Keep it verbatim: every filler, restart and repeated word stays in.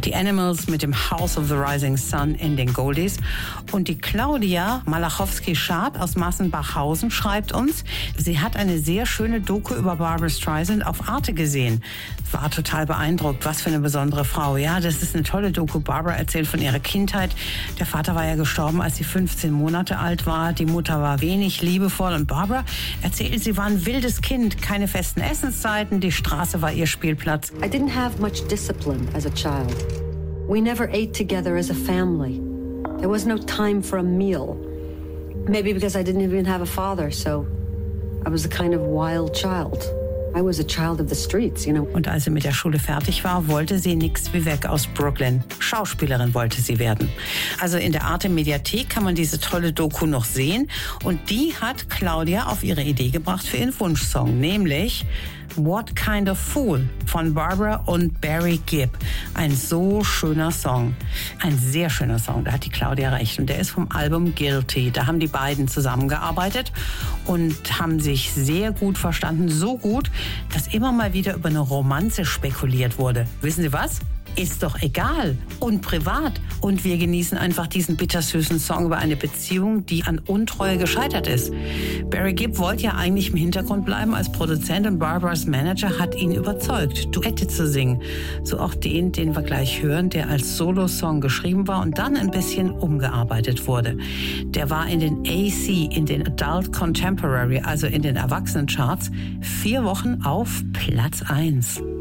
Die Animals mit dem House of the Rising Sun in den Goldies. Und die Claudia Malachowski-Schardt aus Massenbachhausen schreibt uns, sie hat eine sehr schöne Doku über Barbra Streisand auf Arte gesehen. War total beeindruckt, was für eine besondere Frau. Ja, das ist eine tolle Doku. Barbra erzählt von ihrer Kindheit. Der Vater war ja gestorben, als sie fünfzehn Monate alt war. Die Mutter war wenig liebevoll. Und Barbra erzählt, sie war ein wildes Kind. Keine festen Essenszeiten. Die Straße war ihr Spielplatz. I didn't have much discipline as a child. We never ate together as a family. There was no time for a meal. Maybe because I didn't even have a father, so I was a kind of wild child. I was a child of the streets, you know. Und als sie mit der Schule fertig war, wollte sie nix wie weg aus Brooklyn. Schauspielerin wollte sie werden. Also in der Arte-Mediathek kann man diese tolle Doku noch sehen. Und die hat Claudia auf ihre Idee gebracht für ihren Wunschsong, nämlich What Kind of Fool von Barbra und Barry Gibb. Ein so schöner Song. Ein sehr schöner Song, da hat die Claudia recht. Und der ist vom Album Guilty. Da haben die beiden zusammengearbeitet und haben sich sehr gut verstanden. So gut, dass immer mal wieder über eine Romanze spekuliert wurde. Wissen Sie was? Ist doch egal und privat. Und wir genießen einfach diesen bittersüßen Song über eine Beziehung, die an Untreue gescheitert ist. Barry Gibb wollte ja eigentlich im Hintergrund bleiben als Produzent und Barbras Manager hat ihn überzeugt, Duette zu singen. So auch den, den wir gleich hören, der als Solo-Song geschrieben war und dann ein bisschen umgearbeitet wurde. Der war in den A C, in den Adult Contemporary, also in den Erwachsenencharts, vier Wochen auf Platz eins.